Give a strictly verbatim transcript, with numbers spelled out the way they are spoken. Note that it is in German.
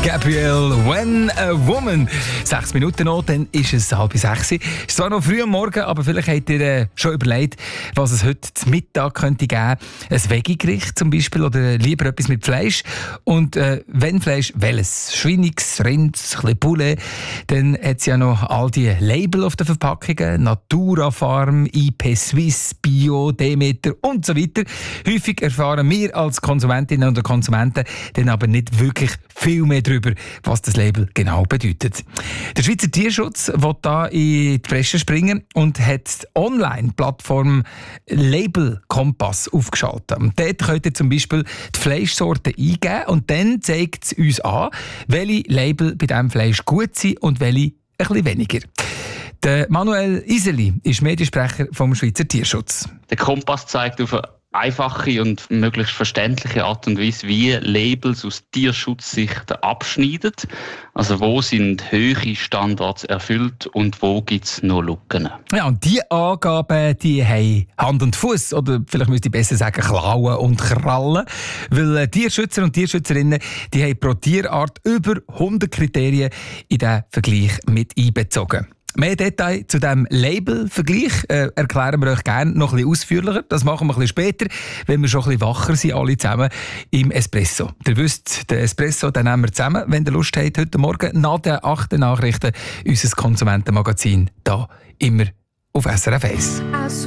Gabriel, When a Woman. Sechs Minuten noch, dann ist es halb sechs. Es ist zwar noch früh am Morgen, aber vielleicht habt ihr äh, schon überlegt, was es heute zum Mittag könnte geben. Ein Veggie-Gericht zum Beispiel oder lieber etwas mit Fleisch. Und äh, wenn Fleisch, welches? Schweiниgs, Rinds, ein bisschen Poulet. Dann hat es ja noch all die Label auf den Verpackungen. Natura Farm, I P Suisse, Bio, Demeter und so weiter. Häufig erfahren wir als Konsumentinnen und Konsumenten dann aber nicht wirklich viel mehr darüber, was das Label genau bedeutet. Der Schweizer Tierschutz will da in die Bresche springen und hat die Online-Plattform Label Kompass aufgeschaltet. Und dort könnt ihr zum Beispiel die Fleischsorten eingeben und dann zeigt es uns an, welche Label bei diesem Fleisch gut sind und welche ein bisschen weniger. Der Manuel Iseli ist Mediensprecher vom Schweizer Tierschutz. Der Kompass zeigt auf eine einfache und möglichst verständliche Art und Weise, wie Labels aus Tierschutzsicht abschneiden. Also wo sind hohe Standards erfüllt und wo gibt es noch Lücken. Ja, und diese Angaben, die haben Hand und Fuß oder vielleicht müsste ich besser sagen Klauen und Krallen, weil Tierschützer und Tierschützerinnen, die haben pro Tierart über hundert Kriterien in diesen Vergleich mit einbezogen. Mehr Details zu diesem Label-Vergleich äh, erklären wir euch gerne noch ein bisschen ausführlicher. Das machen wir ein bisschen später, wenn wir schon ein bisschen wacher sind, alle zusammen im Espresso. Ihr wisst, den Espresso den nehmen wir zusammen, wenn ihr Lust habt, heute Morgen nach den achten Nachrichten unser Konsumentenmagazin da immer auf S R F eins.